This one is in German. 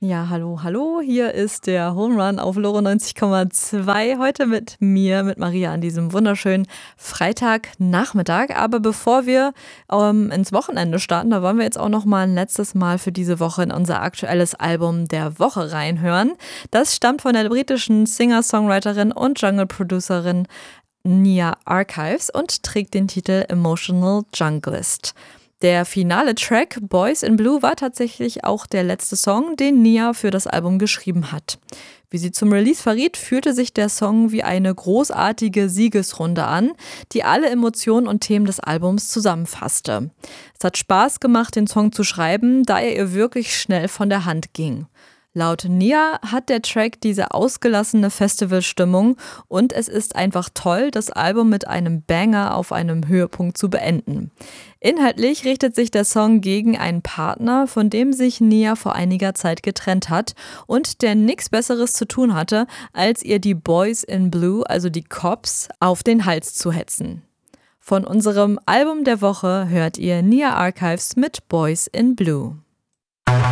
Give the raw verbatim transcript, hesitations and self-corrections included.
Ja, hallo, hallo. Hier ist der Home Run auf Loro neunzig Komma zwei. Heute mit mir, mit Maria an diesem wunderschönen Freitagnachmittag. Aber bevor wir ähm, ins Wochenende starten, da wollen wir jetzt auch noch mal ein letztes Mal für diese Woche in unser aktuelles Album der Woche reinhören. Das stammt von der britischen Singer-Songwriterin und Jungle-Producerin Nia Archives und trägt den Titel Emotional Junglist. Der finale Track Boys in Blue war tatsächlich auch der letzte Song, den Nia für das Album geschrieben hat. Wie sie zum Release verriet, fühlte sich der Song wie eine großartige Siegesrunde an, die alle Emotionen und Themen des Albums zusammenfasste. Es hat Spaß gemacht, den Song zu schreiben, da er ihr wirklich schnell von der Hand ging. Laut Nia hat der Track diese ausgelassene Festivalstimmung und es ist einfach toll, das Album mit einem Banger auf einem Höhepunkt zu beenden. Inhaltlich richtet sich der Song gegen einen Partner, von dem sich Nia vor einiger Zeit getrennt hat und der nichts Besseres zu tun hatte, als ihr die Boys in Blue, also die Cops, auf den Hals zu hetzen. Von unserem Album der Woche hört ihr Nia Archives mit Boys in Blue.